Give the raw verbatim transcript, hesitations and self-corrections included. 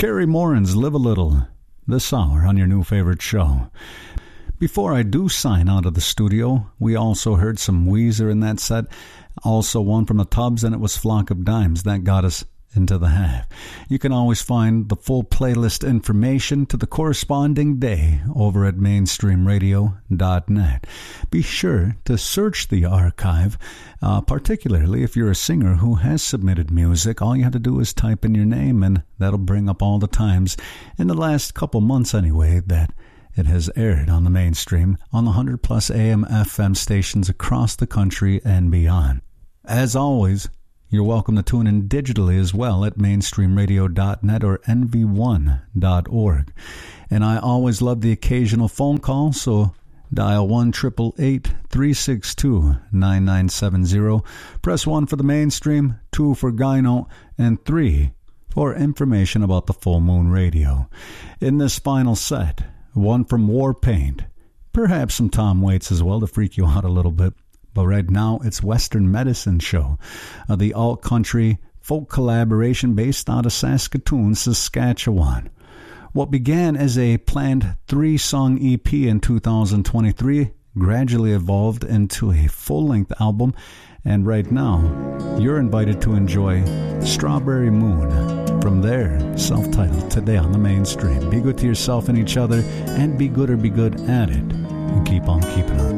Carrie Morin's Live a Little, this hour on your new favorite show. Before I do sign out of the studio, we also heard some Weezer in that set, also one from the Tubs, and it was Flock of Dimes. That got us into the half. You can always find the full playlist information to the corresponding day over at mainstream radio dot net. Be sure to search the archive, uh, particularly if you're a singer who has submitted music. All you have to do is type in your name, and that'll bring up all the times in the last couple months anyway that it has aired on the Mainstream on the one hundred plus A M F M stations across the country and beyond. As always, you're welcome to tune in digitally as well at mainstream radio dot net or N V one dot org. And I always love the occasional phone call, so dial one eight eight eight, three six two, nine nine seven zero. Press one for the Mainstream, two for Gyno, and three for information about the Full Moon Radio. In this final set, one from Warpaint, perhaps some Tom Waits as well to freak you out a little bit. But right now, it's Western Medicine Show, uh, the alt-country folk collaboration based out of Saskatoon, Saskatchewan. What began as a planned three-song E P in two thousand twenty-three gradually evolved into a full-length album, and right now, you're invited to enjoy Strawberry Moon from their self-titled today on the Mainstream. Be good to yourself and each other, and be good or be good at it, and keep on keeping on.